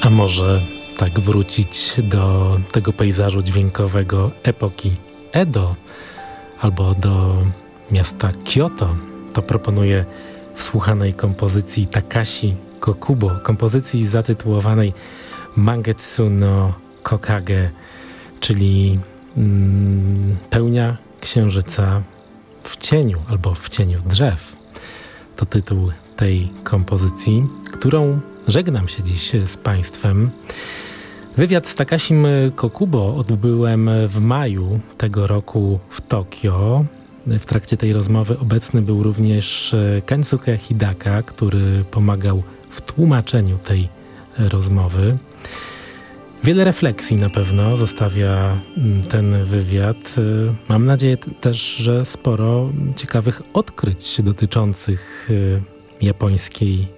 A może tak wrócić do tego pejzażu dźwiękowego epoki Edo albo do miasta Kyoto, to proponuję w słuchanej kompozycji Takashi Kokubo, kompozycji zatytułowanej Mangetsu no Kokage, czyli pełnia księżyca w cieniu albo w cieniu drzew. To tytuł tej kompozycji, którą żegnam się dziś z Państwem. Wywiad z Takashim Kokubo odbyłem w maju tego roku w Tokio. W trakcie tej rozmowy obecny był również Kensuke Hidaka, który pomagał w tłumaczeniu tej rozmowy. Wiele refleksji na pewno zostawia ten wywiad. Mam nadzieję też, że sporo ciekawych odkryć dotyczących japońskiej